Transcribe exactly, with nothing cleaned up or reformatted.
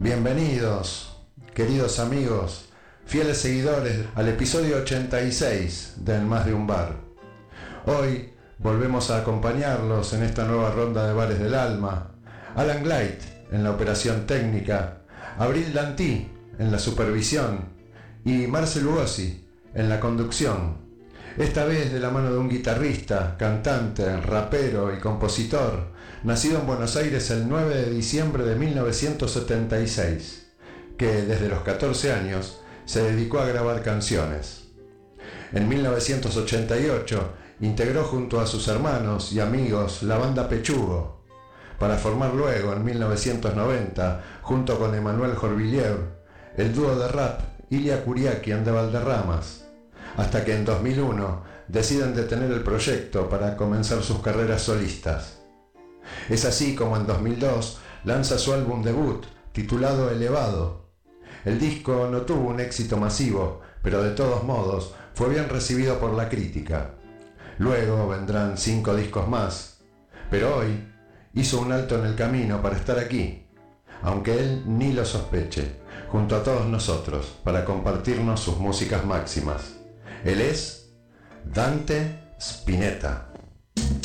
Bienvenidos, queridos amigos, fieles seguidores, al episodio ochenta y seis de En Más de un Bar. Hoy volvemos a acompañarlos en esta nueva ronda de Bares del Alma. Alan Gleit en la operación técnica, Abril Dantí en la supervisión y Marcel Lugosi en la conducción. Esta vez de la mano de un guitarrista, cantante, rapero y compositor, nacido en Buenos Aires el nueve de diciembre de mil novecientos setenta y seis, que desde los catorce años se dedicó a grabar canciones. En mil novecientos ochenta y ocho integró junto a sus hermanos y amigos la banda Pechugo, para formar luego en mil novecientos noventa, junto con Emanuel Jorvillier, el dúo de rap Ilia Kuriakian de Valderramas, hasta que en dos mil uno deciden detener el proyecto para comenzar sus carreras solistas. Es así como en dos mil dos lanza su álbum debut, titulado Elevado. El disco no tuvo un éxito masivo, pero de todos modos fue bien recibido por la crítica. Luego vendrán cinco discos más, pero hoy hizo un alto en el camino para estar aquí, aunque él ni lo sospeche, junto a todos nosotros, para compartirnos sus músicas máximas. Él es Dante Spinetta.